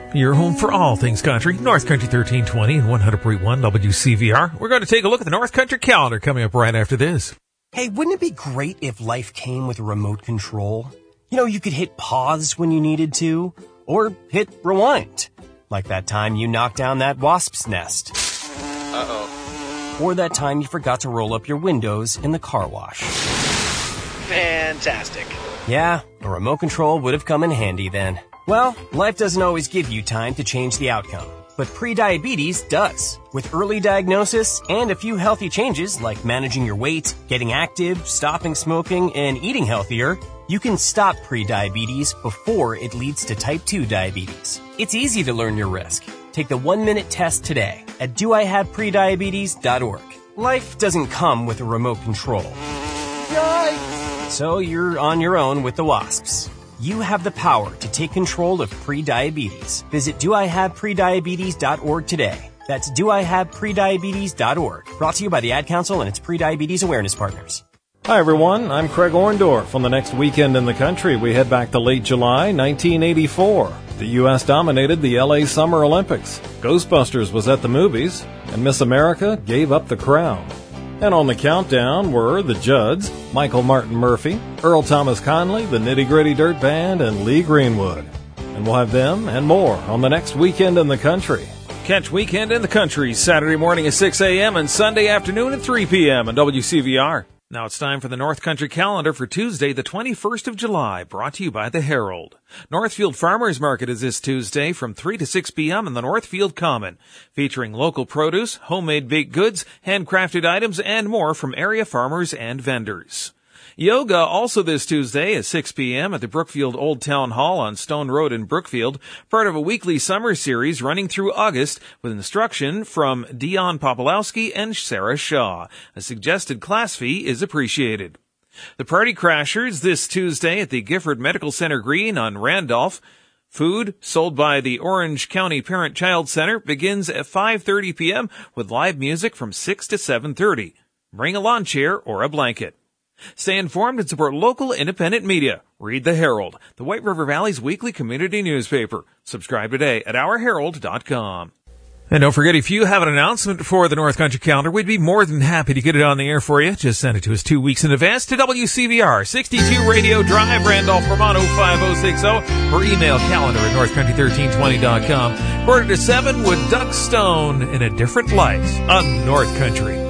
Your home for all things country, North Country 1320 and 100.1 WCVR. We're going to take a look at the North Country calendar coming up right after this. Hey, wouldn't it be great if life came with a remote control? You know, you could hit pause when you needed to, or hit rewind. Like that time you knocked down that wasp's nest. Uh-oh. Or that time you forgot to roll up your windows in the car wash. Fantastic. Yeah, a remote control would have come in handy then. Well, life doesn't always give you time to change the outcome, but prediabetes does. With early diagnosis and a few healthy changes like managing your weight, getting active, stopping smoking, and eating healthier, you can stop prediabetes before it leads to type 2 diabetes. It's easy to learn your risk. Take the 1-minute test today at doihaveprediabetes.org. Life doesn't come with a remote control. Yikes! So you're on your own with the wasps. You have the power to take control of prediabetes. Visit doihaveprediabetes.org today. That's doihaveprediabetes.org. Brought to you by the Ad Council and its Prediabetes Awareness Partners. Hi, everyone. I'm Craig Orndorff. On the next weekend in the country, we head back to late July 1984. The U.S. dominated the L.A. Summer Olympics. Ghostbusters was at the movies, and Miss America gave up the crown. And on the countdown were the Judds, Michael Martin Murphey, Earl Thomas Conley, the Nitty Gritty Dirt Band, and Lee Greenwood. And we'll have them and more on the next weekend in the country. Catch Weekend in the Country Saturday morning at 6 a.m. and Sunday afternoon at 3 p.m. on WCVR. Now it's time for the North Country calendar for Tuesday, the 21st of July, brought to you by the Herald. Northfield Farmers Market is this Tuesday from 3 to 6 p.m. in the Northfield Common, featuring local produce, homemade baked goods, handcrafted items, and more from area farmers and vendors. Yoga also this Tuesday at 6 p.m. at the Brookfield Old Town Hall on Stone Road in Brookfield, part of a weekly summer series running through August with instruction from Dion Popolowski and Sarah Shaw. A suggested class fee is appreciated. The Party Crashers this Tuesday at the Gifford Medical Center Green on Randolph. Food sold by the Orange County Parent-Child Center begins at 5:30 p.m. with live music from 6 to 7:30. Bring a lawn chair or a blanket. Stay informed and support local independent media. Read the Herald, the White River Valley's weekly community newspaper. Subscribe today at ourherald.com. And don't forget, if you have an announcement for the North Country calendar, we'd be more than happy to get it on the air for you. Just send it to us 2 weeks in advance to WCVR, 62 Radio Drive, Randolph, Vermont 05060, or email calendar at northcountry1320.com. Quarter to 7 with Duck Stone in A Different Light on North Country.